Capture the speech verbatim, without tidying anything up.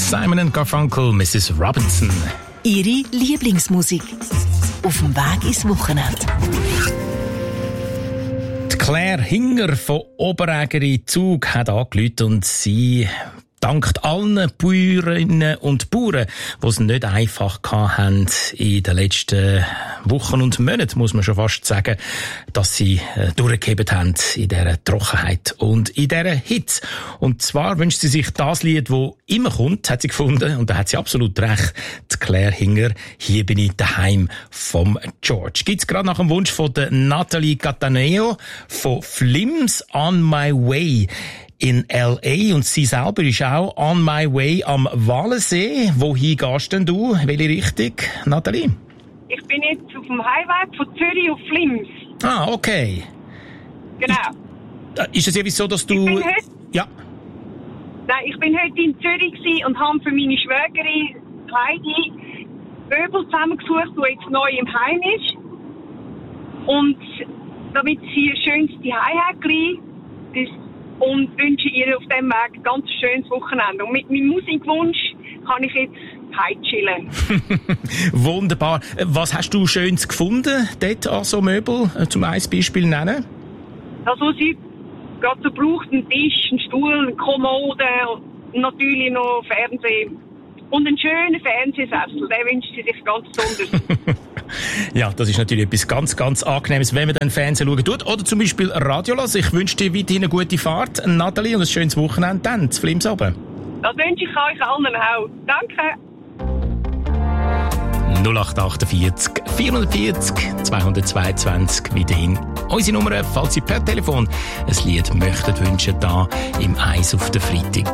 Simon and Garfunkel, Missus Robinson. Ihre Lieblingsmusik auf dem Weg ins Wochenende. Die Claire Hinger von Oberägeri Zug hat angerufen und sie dankt allen Bäuerinnen und Bauern, die es nicht einfach hatten in den letzten Wochen und Monaten, muss man schon fast sagen, dass sie äh, durchgehebt haben in dieser Trockenheit und in dieser Hitze. Und zwar wünscht sie sich das Lied, das immer kommt, hat sie gefunden, und da hat sie absolut recht, die Claire Hinger, «Hier bin ich daheim» vom George. Gibt's gerade nach dem Wunsch von der Nathalie Cataneo von Flims «On My Way» in L A, und sie selber ist auch on my way am Walensee. Wohin gehst denn du? Welche Richtung, Nathalie? Ich bin jetzt auf dem Heimweg von Zürich auf Flims. Ah, okay. Genau. Ist es irgendwie so, dass du... Ich bin heute, ja. Nein, ich bin heute in Zürich gewesen und habe für meine Schwägerin Heidi Möbel zusammengesucht, die jetzt neu im Heim ist. Und damit sie ein schönes Zuhause hat, das und wünsche ihr auf diesem Weg ein ganz schönes Wochenende. Und mit meinem Musikwunsch kann ich jetzt heimchillen. Wunderbar. Was hast du Schönes gefunden dort an so Möbel? Zum ein Beispiel nennen? Also sie gerade so braucht einen Tisch, einen Stuhl, eine Kommode und natürlich noch Fernsehen. Und einen schönen Fernsehsessel, den wünscht sie sich ganz besonders. Ja, das ist natürlich etwas ganz, ganz Angenehmes, wenn man dann Fernsehen schauen tut. Oder zum Beispiel Radio hören. Ich wünsche dir weiterhin eine gute Fahrt, Nathalie, und ein schönes Wochenende dann, zu Flims oben. Das wünsche ich euch allen auch. Danke. null acht achtundvierzig vierhundertvierzig zweihundertzweiundzwanzig weiterhin unsere Nummer, falls Sie per Telefon ein Lied möchtet wünschen, da im Eis auf der Freitag.